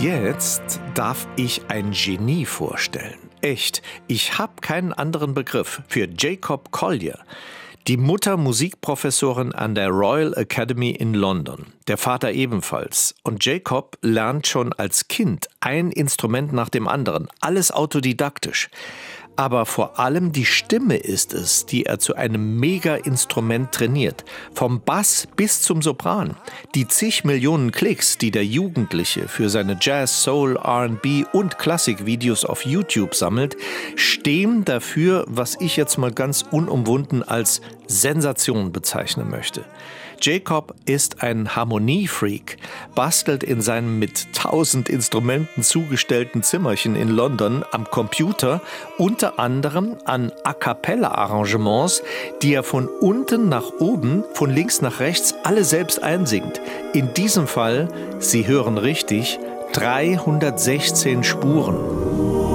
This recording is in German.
Jetzt darf ich ein Genie vorstellen. Echt, ich habe keinen anderen Begriff für Jacob Collier. Die Mutter Musikprofessorin an der Royal Academy in London, der Vater ebenfalls. Und Jacob lernt schon als Kind ein Instrument nach dem anderen, alles autodidaktisch. Aber vor allem die Stimme ist es, die er zu einem Mega-Instrument trainiert. Vom Bass bis zum Sopran. Die zig Millionen Klicks, die der Jugendliche für seine Jazz, Soul, R&B und Klassikvideos auf YouTube sammelt, stehen dafür, was ich jetzt mal ganz unumwunden als Sensation bezeichnen möchte. Jacob ist ein Harmoniefreak, bastelt in seinem mit 1000 Instrumenten zugestellten Zimmerchen in London am Computer unter anderem an A-cappella-Arrangements, die er von unten nach oben, von links nach rechts alle selbst einsingt. In diesem Fall, Sie hören richtig, 316 Spuren.